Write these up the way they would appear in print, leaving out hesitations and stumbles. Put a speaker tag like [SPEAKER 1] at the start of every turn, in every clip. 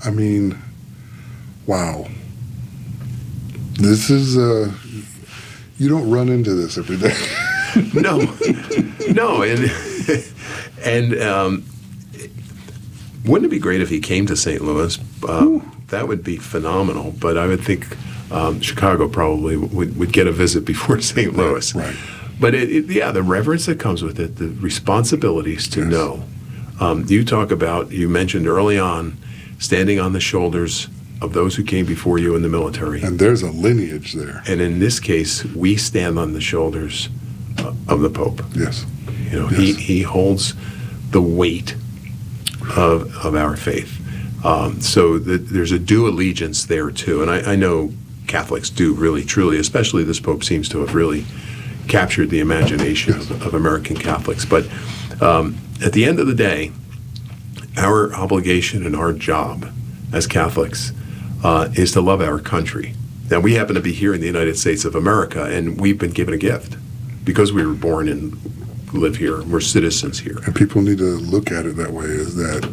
[SPEAKER 1] I mean, wow. This is, you don't run into this every day.
[SPEAKER 2] No, and wouldn't it be great if he came to St. Louis? That would be phenomenal. But I would think Chicago probably would get a visit before St. Louis.
[SPEAKER 1] Right.
[SPEAKER 2] But the reverence that comes with it, the responsibilities to know. You mentioned early on, standing on the shoulders of those who came before you in the military.
[SPEAKER 1] And there's a lineage there.
[SPEAKER 2] And in this case, we stand on the shoulders of the Pope.
[SPEAKER 1] Yes.
[SPEAKER 2] Yes. He holds the weight of our faith. So there's a due allegiance there too. And I know Catholics do really, truly, especially this Pope seems to have really captured the imagination of American Catholics. But at the end of the day, our obligation and our job as Catholics is to love our country. Now, we happen to be here in the United States of America, and we've been given a gift because we were born and live here. We're citizens here.
[SPEAKER 1] And people need to look at it that way, is that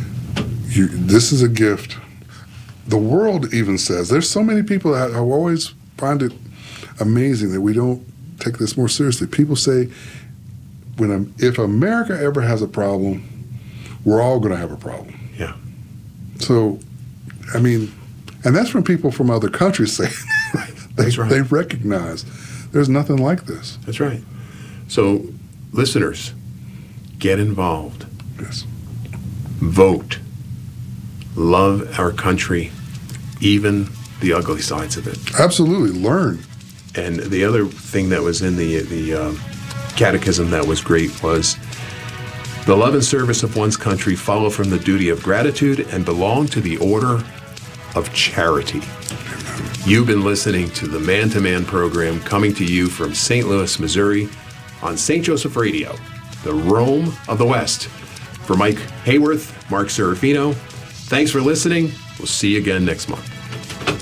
[SPEAKER 1] this is a gift. The world even says, there's so many people that I always find it amazing that we don't take this more seriously. People say, if America ever has a problem, we're all going to have a problem.
[SPEAKER 2] Yeah.
[SPEAKER 1] So, I mean, and that's when people from other countries say they recognize there's nothing like this.
[SPEAKER 2] That's right. So, listeners, get involved.
[SPEAKER 1] Yes.
[SPEAKER 2] Vote. Love our country, even the ugly sides of it.
[SPEAKER 1] Absolutely. Learn.
[SPEAKER 2] And the other thing that was in the catechism that was great was, the love and service of one's country follow from the duty of gratitude and belong to the order of charity.
[SPEAKER 1] Amen.
[SPEAKER 2] You've been listening to the Man to Man program, coming to you from St. Louis, Missouri, on St. Joseph Radio, the Rome of the West. For Mike Hayworth, Mark Serafino, thanks for listening. We'll see you again next month.